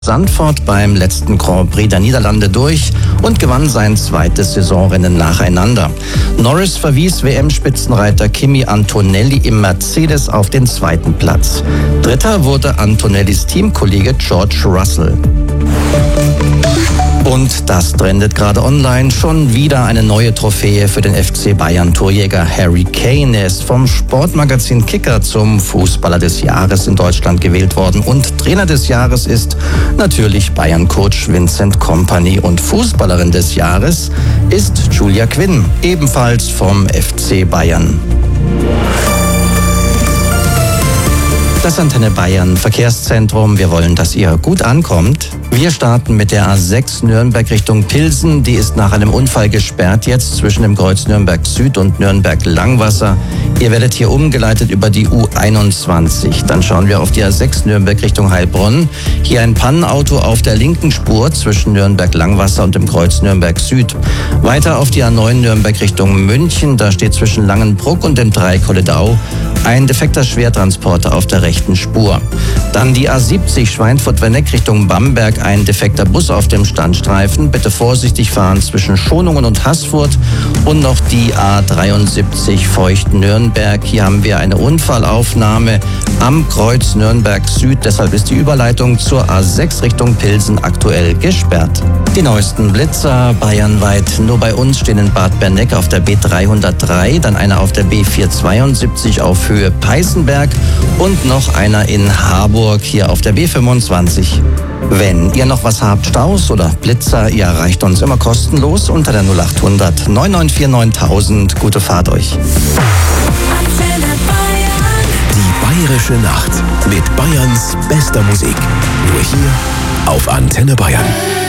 Zandvoort beim letzten Grand Prix der Niederlande durch und gewann sein zweites Saisonrennen nacheinander. Norris verwies WM-Spitzenreiter Kimi Antonelli im Mercedes auf den zweiten Platz. Dritter wurde Antonellis Teamkollege George Russell. Und das trendet gerade online. Schon wieder eine neue Trophäe für den FC Bayern-Torjäger Harry Kane. Er ist vom Sportmagazin Kicker zum Fußballer des Jahres in Deutschland gewählt worden. Und Trainer des Jahres ist natürlich Bayern-Coach Vincent Kompany. Und Fußballerin des Jahres ist Julia Quinn, ebenfalls vom FC Bayern. Das Antenne Bayern Verkehrszentrum. Wir wollen, dass ihr gut ankommt. Wir starten mit der A6 Nürnberg Richtung Pilsen. Die ist nach einem Unfall gesperrt jetzt zwischen dem Kreuz Nürnberg Süd und Nürnberg Langwasser. Ihr werdet hier umgeleitet über die U21. Dann schauen wir auf die A6 Nürnberg Richtung Heilbronn. Hier ein Pannenauto auf der linken Spur zwischen Nürnberg Langwasser und dem Kreuz Nürnberg Süd. Weiter auf die A9 Nürnberg Richtung München. Da steht zwischen Langenbruck und dem Dreieck Holledau ein defekter Schwertransporter auf der rechten Spur. Dann die A70 Schweinfurt-Werneck Richtung Bamberg, ein defekter Bus auf dem Standstreifen. Bitte vorsichtig fahren zwischen Schonungen und Haßfurt. Und noch die A73 Feucht-Nürnberg. Hier haben wir eine Unfallaufnahme am Kreuz Nürnberg Süd. Deshalb ist die Überleitung zur A6 Richtung Pilsen aktuell gesperrt. Die neuesten Blitzer bayernweit. Nur bei uns stehen in Bad Berneck auf der B303, dann einer auf der B472 auf Höhe Peißenberg und noch einer in Harburg hier auf der B25. Wenn ihr noch was habt, Staus oder Blitzer, ihr erreicht uns immer kostenlos unter der 0800 994 9000. Gute Fahrt euch. Die Bayerische Nacht mit Bayerns bester Musik. Nur hier auf Antenne Bayern.